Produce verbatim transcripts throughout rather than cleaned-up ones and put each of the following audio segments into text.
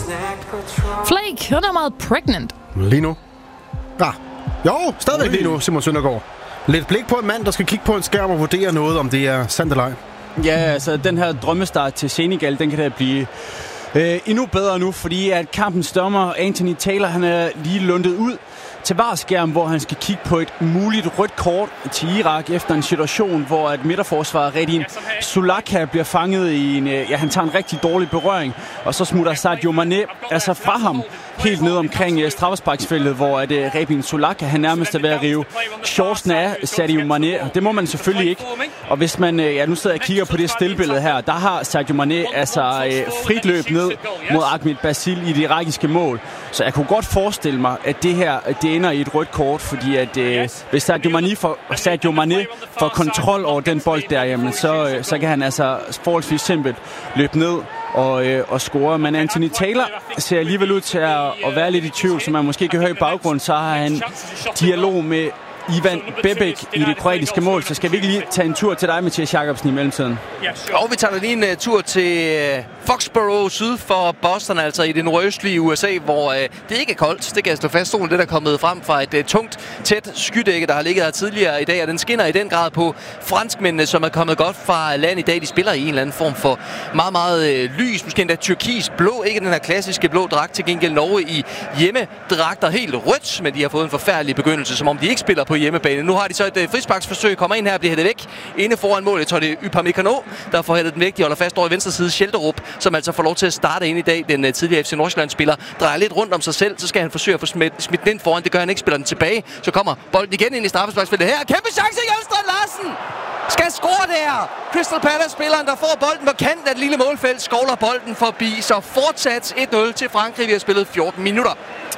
Flake, og der er meget pregnant. Lige nu. Ja. Jo, stadigvæk lige nu, Simon Søndergaard. Lidt blik på en mand, der skal kigge på en skærm og vurdere noget, om det er sandt eller ej. Ja, altså den her drømmestart til Senegal, den kan da blive øh, endnu bedre nu, fordi at kampens dommer Anthony Taylor, han er lige lundet ud til varskærm, hvor han skal kigge på et muligt rødt kort til Irak efter en situation, hvor at midterforsvarer Redin Sulaka bliver fanget i en, ja, han tager en rigtig dårlig berøring, og så smutter Sadio Mané altså fra ham helt ned omkring uh, straffesparksfeltet, hvor at uh, Redin Sulaka, han nærmest er ved at rive shortsene af Sadio Mané. Det må man selvfølgelig ikke. Og hvis man, uh, ja, nu sidder jeg og kigger på det stillbillede her, der har Sadio Mané altså uh, frit løb ned mod Ahmed Basil i det irakiske mål. Så jeg kunne godt forestille mig, at det her, det ender i et rødt kort, fordi at øh, hvis Sadio Mané får, Sadio Mané får kontrol over den bold der, jamen, så, øh, så kan han altså forholdsvis simpelt løbe ned og, øh, og score. Men Anthony Taylor ser alligevel ud til at, at være lidt i tvivl, som man måske kan høre i baggrund, så har han dialog med Ivan Bebek i det kroatiske mål. Så skal vi ikke lige tage en tur til dig, Mathias Jacobsen, i mellemtiden? Og vi tager lige en uh, tur til uh, Foxborough syd for Boston, altså i det nordøstlige U S A, hvor uh, det ikke er koldt. Det kan jeg slå fast. Solen, det der er kommet frem fra et uh, tungt, tæt skydække, der har ligget her tidligere i dag, og den skinner i den grad på franskmændene, som er kommet godt fra land i dag. De spiller i en eller anden form for meget, meget uh, lys, måske endda tyrkis blå, ikke den her klassiske blå dragt. Til gengæld Norge i hjemmedragter helt rødt, men de har fået en forfærdelig begyndelse, som om de ikke spiller på hjemmebane. Nu har de så et uh, frisparksforsøg, kommer ind her og bliver hættet væk inde foran målet. Jeg tror, det er Upamecano, der får hættet den væk. De holder fast over i venstre side. Schelderup, som altså får lov til at starte ind i dag. Den uh, tidligere F C Nordsjælland-spiller drejer lidt rundt om sig selv. Så skal han forsøge at få smidt, smidt den ind foran. Det gør han ikke, spiller den tilbage. Så kommer bolden igen ind i straffesparksfeltet her. Kæmpe chance, Jørgen Larsen! Skal score der! Crystal Palace-spilleren, der får bolden på kanten af det lille målfelt, skovler bolden forbi. Så fortsat et nul til Frankrig. Vi har spillet fjorten minutter.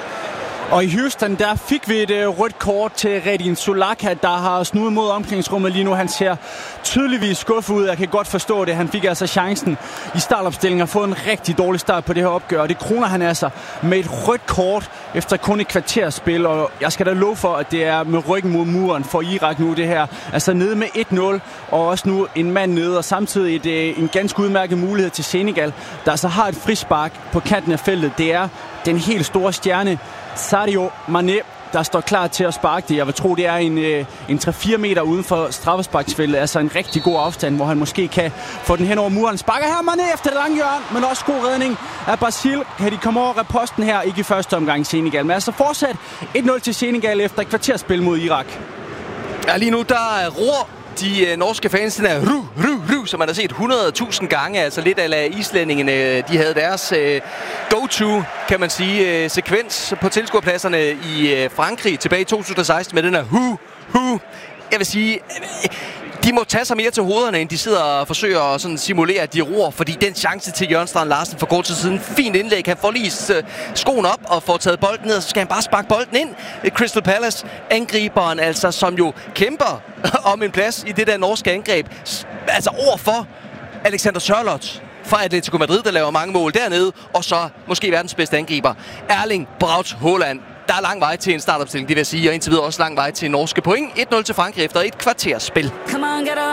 Og i Houston, der fik vi et uh, rødt kort til Redin Sulaka, der har snudet mod omklædningsrummet lige nu. Han ser tydeligvis skuffet ud. Jeg kan godt forstå det. Han fik altså chancen i startopstillingen at få en rigtig dårlig start på det her opgør. Og det kroner han altså med et rødt kort efter kun et kvarterspil. Og jeg skal da love for, at det er med ryggen mod muren for Irak nu det her. Altså nede med et nul, og også nu en mand nede. Og samtidig et, en ganske udmærket mulighed til Senegal, der altså har et frispark på kanten af feltet. Det er den helt store stjerne Sadio Mané, der står klar til at sparke det. Jeg vil tro, det er en, en tre fire meter uden for straffesparksfeltet. Altså en rigtig god afstand, hvor han måske kan få den hen over muren. Sparker her Mané efter det lange hjørne, men også god redning af Basil. Kan de komme over reposten her? Ikke i første omgang Senegal, men altså fortsat et nul til Senegal efter et kvarterspil mod Irak. Ja, lige nu der ror de øh, norske fans, den er ru, ru, ru, som man har set hundrede tusind gange, altså lidt af islændingene, de havde deres øh, go-to, kan man sige, øh, sekvens på tilskuerpladserne i øh, Frankrig tilbage i to tusind og seksten med den her hu, hu. Jeg vil sige, øh, de må tage sig mere til hovederne, end de sidder og forsøger at sådan simulere, at de ror, fordi den chance til Jørgen Strand Larsen for kort tid siden, fint indlæg, han får lige øh, skoen op og får taget bolden ned, og så skal han bare sparke bolden ind. Crystal Palace, angriberen altså, som jo kæmper om en plads i det der norske angreb, altså overfor Alexander Sørloth fra Atletico Madrid, der laver mange mål dernede, og så måske verdens bedste angriber, Erling Braut Haaland. Der er lang vej til en startopstilling, det vil jeg sige, og indtil videre også lang vej til norske point. et nul til Frankrig efter et kvarters spil.